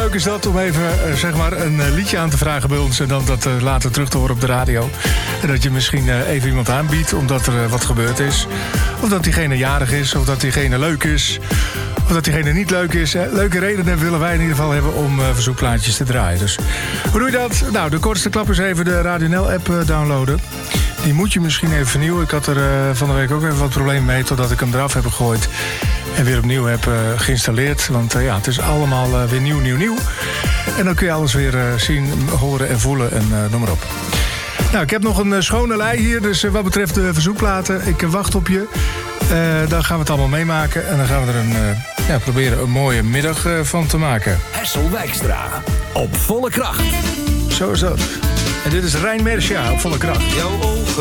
leuk is dat om even zeg maar een liedje aan te vragen bij ons... en dan dat later terug te horen op de radio. En dat je misschien even iemand aanbiedt omdat er wat gebeurd is. Of dat diegene jarig is, of dat diegene leuk is... of dat diegene niet leuk is. Leuke redenen willen wij in ieder geval hebben om verzoekplaatjes te draaien. Dus hoe doe je dat? Nou, de kortste klap is even de Radio NL-app downloaden. Die moet je misschien even vernieuwen. Ik had er van de week ook even wat problemen mee... totdat ik hem eraf heb gegooid en weer opnieuw heb geïnstalleerd. Want ja, het is allemaal weer nieuw. En dan kun je alles weer zien, horen en voelen en noem maar op. Nou, ik heb nog een schone lei hier. Dus wat betreft de verzoekplaten, ik wacht op je. Dan gaan we het allemaal meemaken. En dan gaan we er proberen een mooie middag van te maken. Hessel Wijkstra op volle kracht. Zo is dat. En dit is Rein Mercia op volle kracht. Jouw ogen